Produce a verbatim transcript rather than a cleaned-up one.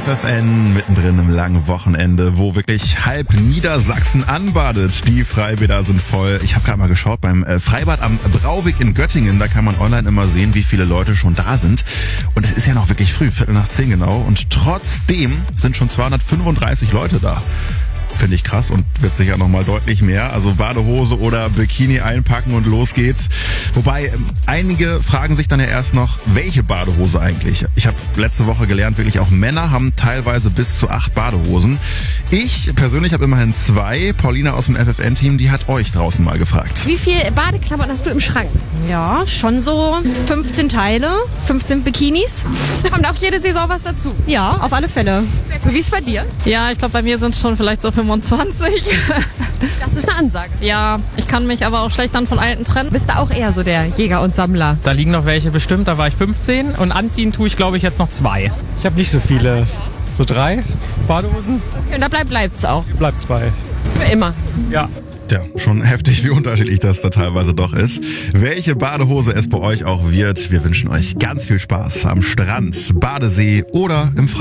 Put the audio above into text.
F F N mittendrin im langen Wochenende, wo wirklich halb Niedersachsen anbadet. Die Freibäder sind voll. Ich habe gerade mal geschaut beim Freibad am Brauweg in Göttingen. Da kann man online immer sehen, wie viele Leute schon da sind. Und es ist ja noch wirklich früh, Viertel nach zehn genau. Und trotzdem sind schon zweihundertfünfunddreißig Leute da. Finde ich krass und wird sicher nochmal deutlich mehr. Also Badehose oder Bikini einpacken und los geht's. Wobei, ähm, einige fragen sich dann ja erst noch, welche Badehose eigentlich? Ich habe letzte Woche gelernt, wirklich auch Männer haben teilweise bis zu acht Badehosen. Ich persönlich habe immerhin zwei. Paulina aus dem F F N-Team, die hat euch draußen mal gefragt. Wie viel Badeklamotten hast du im Schrank? Ja, schon so fünfzehn Teile, fünfzehn Bikinis. Kommt auch jede Saison was dazu? Ja, auf alle Fälle. Wie ist bei dir? Ja, ich glaube, bei mir sind es schon vielleicht so fünfundzwanzig. Das ist eine Ansage. Ja, ich kann mich aber auch schlecht dann von alten trennen. Bist du auch eher so der Jäger und Sammler? Da liegen noch welche bestimmt, da war ich fünfzehn und anziehen tue ich, glaube ich, jetzt noch zwei. Ich habe nicht so viele, so drei Badehosen. Okay, und da bleibt bleibt's auch. Bleibt zwei. Für immer. Ja. Tja, schon heftig, wie unterschiedlich das da teilweise doch ist. Welche Badehose es bei euch auch wird, wir wünschen euch ganz viel Spaß am Strand, Badesee oder im Freibad.